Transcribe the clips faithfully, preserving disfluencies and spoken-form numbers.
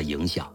的影响。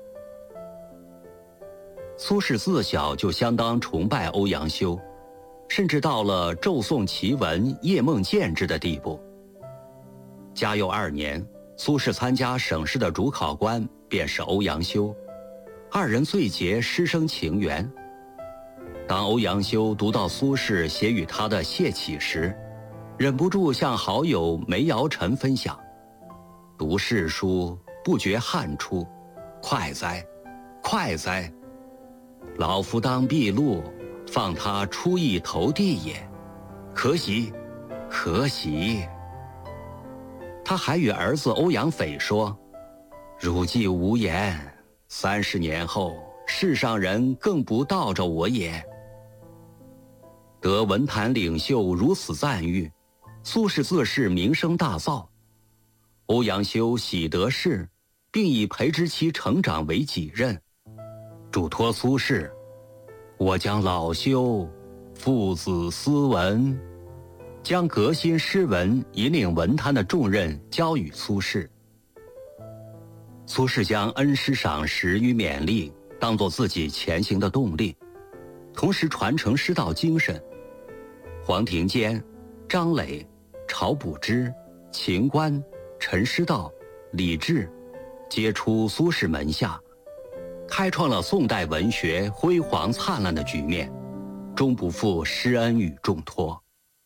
苏轼自小就相当崇拜欧阳修，甚至到了骤诵其文、夜梦见之的地步。嘉佑二年，苏轼参加省试的主考官便是欧阳修，二人最结师生情缘。当欧阳修读到苏轼写与他的谢启时，忍不住向好友梅尧臣分享：“读世书，不觉汗出，快哉，快哉！老夫当毕录，放他出意投地也，可喜，可喜。”他还与儿子欧阳斐说：“汝既无言，三十年后，世上人更不道着我也。”得文坛领袖如此赞誉，苏轼自是名声大噪。欧阳修喜得势，并以培植其成长为己任，嘱托苏轼：“我将老修父子斯文，将革新诗文引领文坛的重任交与苏轼。”苏轼将恩师赏识与勉励当作自己前行的动力，同时传承师道精神。黄庭坚、张磊、晁补之、秦观、陈师道、李治皆出苏轼门下，开创了宋代文学辉煌灿烂的局面，终不负师恩与重托。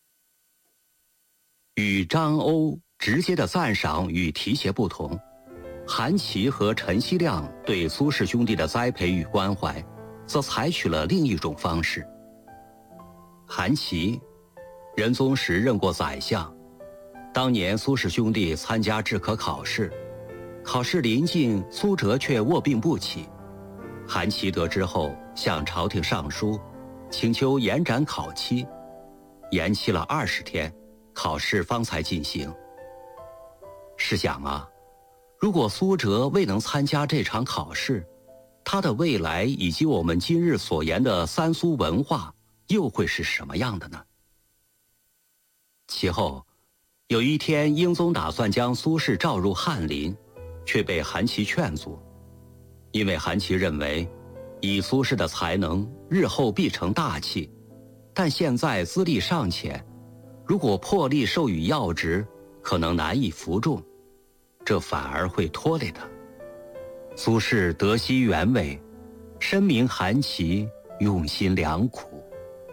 与张欧直接的赞赏与提携不同，韩琦和陈希亮对苏轼兄弟的栽培与关怀，则采取了另一种方式。韩琦，仁宗时任过宰相，当年苏轼兄弟参加制科考试，考试临近，苏辙却卧病不起。韩琦得知后，向朝廷上书，请求延展考期，延期了二十天，考试方才进行。试想啊，如果苏辙未能参加这场考试，他的未来以及我们今日所言的三苏文化又会是什么样的呢？其后，有一天，英宗打算将苏轼召入翰林，却被韩琦劝阻，因为韩琦认为，以苏轼的才能，日后必成大器，但现在资历尚浅，如果破例授予要职，可能难以服众，这反而会拖累他。苏轼得悉原委，深明韩琦用心良苦。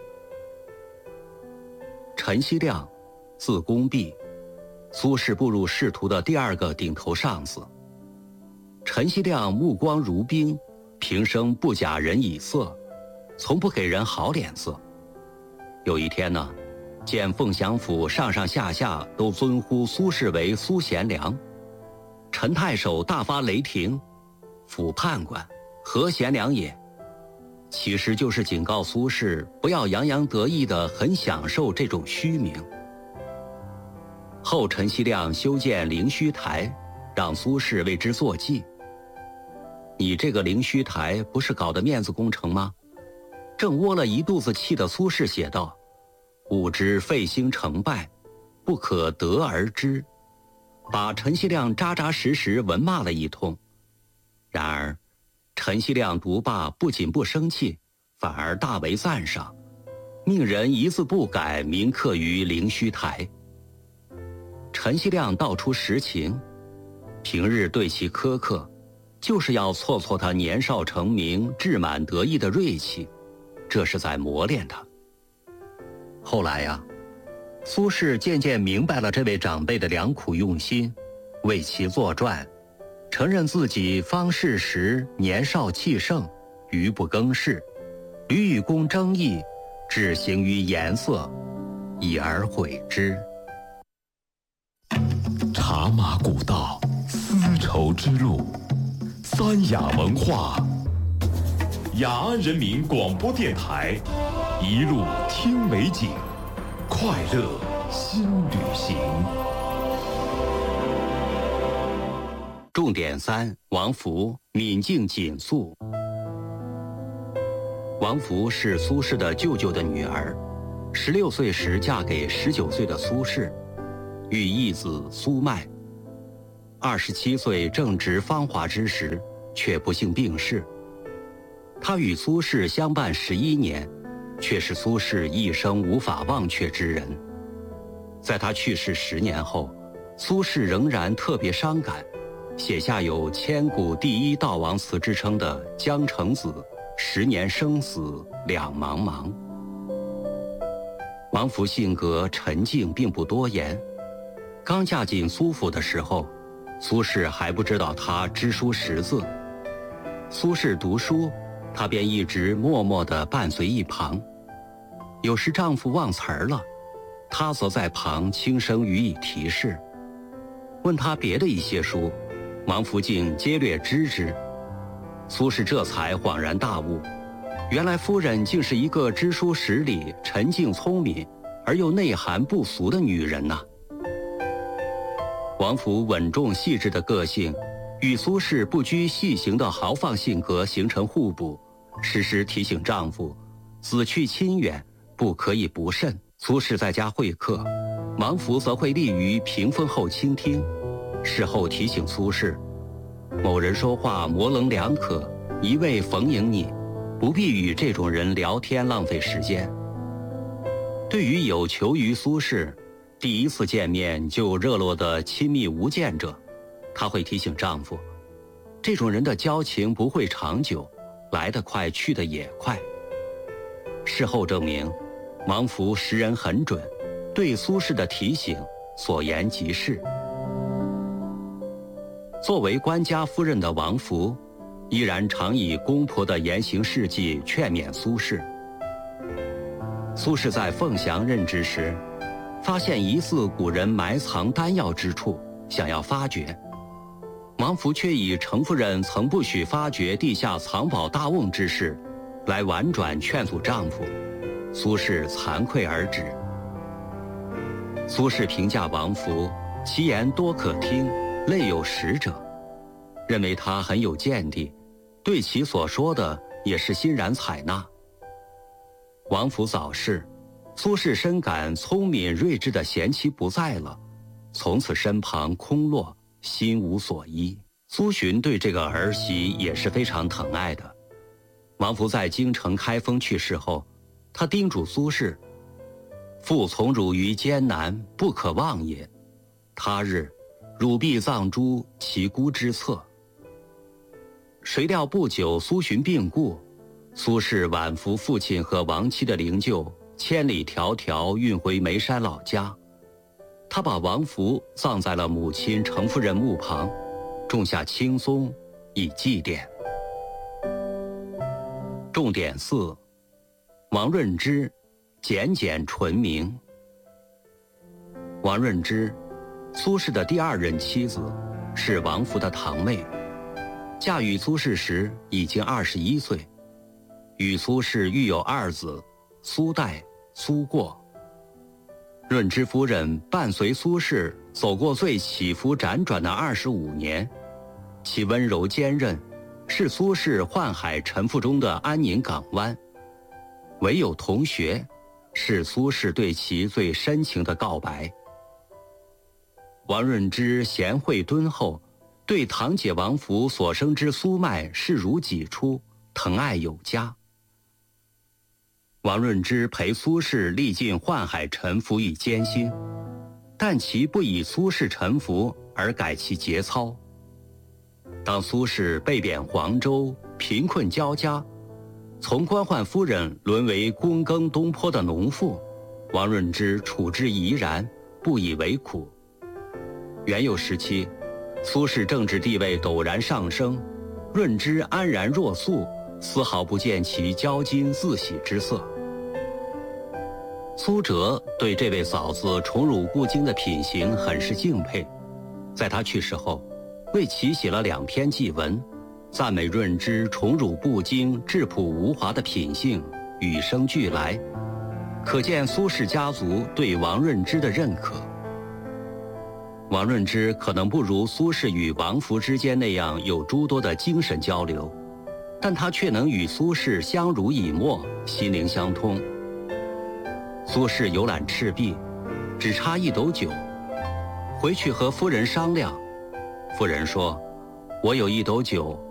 陈希亮，字公弼，苏轼步入仕途的第二个顶头上司。陈希亮目光如冰，平生不假人以色，从不给人好脸色。有一天呢，见凤翔府上上下下都尊呼苏轼为苏贤良，陈太守大发雷霆：“府判官，何贤良也？”其实就是警告苏轼不要洋洋得意地很享受这种虚名。后陈希亮修建灵虚台，让苏轼为之作记。你这个灵虚台不是搞的面子工程吗？正窝了一肚子气的苏轼写道：“吾知废兴成败，不可得而知。”把陈希亮扎扎实实文骂了一通。然而陈希亮读罢不仅不生气，反而大为赞赏，命人一字不改铭刻于灵虚台。陈希亮道出实情，平日对其苛刻，就是要挫挫他年少成名、志满得意的锐气，这是在磨练他。后来呀、啊，苏轼渐渐明白了这位长辈的良苦用心，为其作传，承认自己方士时年少气盛，愚不更事，屡与公争议，至行于颜色，已而悔之。 茶马古道，丝绸之路，三雅文化。雅安人民广播电台，一路听美景，快乐新旅行。 重点三：王弗敏静谨肃。王弗是苏轼的舅舅的女儿，十六岁时嫁给十九岁的苏轼，育义子苏迈。 二十七岁正值芳华之时，却不幸病逝。他与苏轼相伴十一年，却是苏轼一生无法忘却之人。在他去世十年后，苏轼仍然特别伤感，写下有千古第一悼亡词之称的《江城子》，十年生死两茫茫。王弗性格沉静，并不多言。刚嫁进苏府的时候，苏轼还不知道他知书识字。苏轼读书，她便一直默默地伴随一旁。有时丈夫忘词儿了，她则在旁轻声予以提示。问她别的一些书，王弗竟皆略知之。苏轼这才恍然大悟，原来夫人竟是一个知书识礼、沉静聪明而又内涵不俗的女人呐、啊。王弗稳重细致的个性与苏轼不拘细行的豪放性格形成互补，时时提醒丈夫子去亲远，不可以不慎。苏轼在家会客，王弗则会立于屏风后倾听，事后提醒苏轼，某人说话模棱两可，一味逢迎你，不必与这种人聊天浪费时间。对于有求于苏轼，第一次见面就热络的亲密无间者，她会提醒丈夫，这种人的交情不会长久，来得快去得也快。事后证明，王弗识人很准，对苏轼的提醒所言极是。作为官家夫人的王弗，依然常以公婆的言行事迹劝勉苏轼。苏轼在凤翔任职时，发现疑似古人埋藏丹药之处，想要发掘。王弗却以程夫人曾不许发掘地下藏宝大瓮之事，来婉转劝阻丈夫。苏轼惭愧而止。苏轼评价王弗，其言多可听，类有识者，认为他很有见地，对其所说的也是欣然采纳。王弗早逝，苏轼深感聪明睿智的贤妻不在了，从此身旁空落，心无所依。苏洵对这个儿媳也是非常疼爱的。王弗在京城开封去世后，他叮嘱苏轼，父从汝于艰难，不可忘也，他日汝必葬诸其姑之侧。谁料不久苏洵病故，苏轼挽扶父亲和亡妻的灵柩，千里迢迢运回眉山老家。他把王弗葬在了母亲程夫人墓旁，种下青松以祭奠。重点四：王润之，简简纯明。王润之，苏轼的第二任妻子，是王弗的堂妹。嫁与苏轼时已经二十一岁，与苏轼育有二子，苏代、苏过。润之夫人伴随苏轼走过最起伏辗转的二十五年，其温柔坚韧，是苏轼宦海沉浮中的安宁港湾。唯有同学，是苏轼对其最深情的告白。王润之贤惠敦厚，对堂姐王弗所生之苏迈视如己出，疼爱有加。王润之陪苏轼历尽宦海沉浮与艰辛，但其不以苏轼沉浮而改其节操。当苏轼被贬黄州，贫困交加，从官宦夫人沦为躬耕东坡的农妇，王润之处之怡然，不以为苦。元佑时期，苏轼政治地位陡然上升，润之安然若素，丝毫不见其骄矜自喜之色。苏辙对这位嫂子宠辱不惊的品行很是敬佩，在他去世后，为其写了两篇祭文，赞美润之宠辱不惊、质朴无华的品性，与生俱来，可见苏氏家族对王润之的认可。王润之可能不如苏轼与王弗之间那样有诸多的精神交流，但他却能与苏轼相濡以沫，心灵相通。苏轼游览赤壁，只差一斗酒，回去和夫人商量， 妇人说：“我有一斗酒，